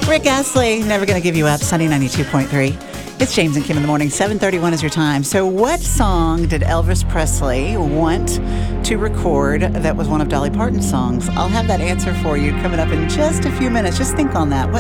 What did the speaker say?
Rick Astley, Never Gonna Give You Up, Sunny 92.3. It's James and Kim in the morning. 7:31 is your time. So what song did Elvis Presley want to record that was one of Dolly Parton's songs? I'll have that answer for you coming up in just a few minutes. Just think on that.